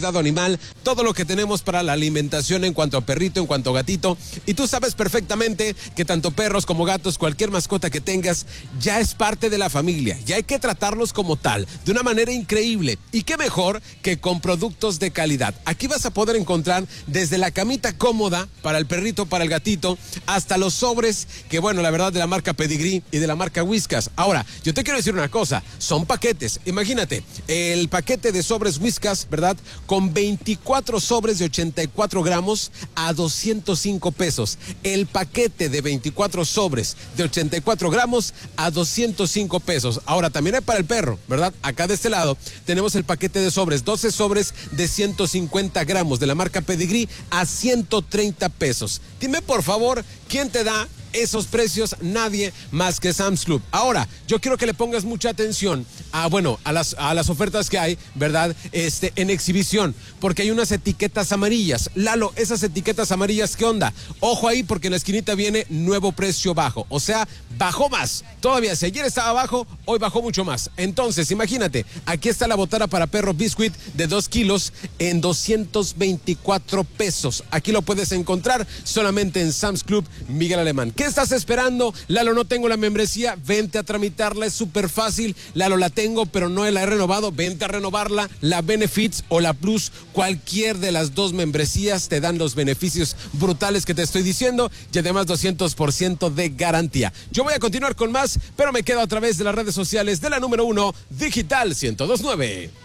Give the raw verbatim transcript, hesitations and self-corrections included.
cuidado animal, todo lo que tenemos para la alimentación en cuanto a perrito, en cuanto a gatito. Y tú sabes perfectamente que tanto perros como gatos, cualquier mascota que tengas, ya es parte de la familia. Y hay que tratarlos como tal, de una manera increíble. Y qué mejor que con productos de calidad. Aquí vas a poder encontrar desde la camita cómoda para el perrito, para el gatito, hasta los sobres, que bueno, la verdad, de la marca Pedigree y de la marca Whiskas. Ahora, yo te quiero decir una cosa, son paquetes. Imagínate, el paquete de sobres Whiskas, ¿verdad? Con veinticuatro sobres de ochenta y cuatro gramos a doscientos cinco pesos. El paquete de veinticuatro sobres de ochenta y cuatro gramos a doscientos cinco pesos. Ahora, también hay para el perro, ¿verdad? Acá de este lado tenemos el paquete de sobres, doce sobres de ciento cincuenta gramos de la marca Pedigree a ciento treinta pesos. Dime, por favor, ¿quién te da esos precios? Nadie más que Sam's Club. Ahora, yo quiero que le pongas mucha atención a, bueno, a las, a las ofertas que hay, ¿verdad? Este, en exhibición, porque hay unas etiquetas amarillas. Lalo, esas etiquetas amarillas, ¿qué onda? Ojo ahí, porque en la esquinita viene nuevo precio bajo. O sea, bajó más. Todavía, si ayer estaba bajo, hoy bajó mucho más. Entonces, imagínate, aquí está la botana para perro Biscuit de dos kilos en doscientos veinticuatro pesos. Aquí lo puedes encontrar solamente en Sam's Club Miguel Alemán. ¿Qué estás esperando? Lalo, no tengo la membresía, vente a tramitarla, es súper fácil. Lalo, la tengo, pero no la he renovado, vente a renovarla. La Benefits o la Plus, cualquier de las dos membresías te dan los beneficios brutales que te estoy diciendo y además doscientos por ciento de garantía. Yo voy a continuar con más, pero me quedo a través de las redes sociales de la número uno, Digital ciento dos punto nueve.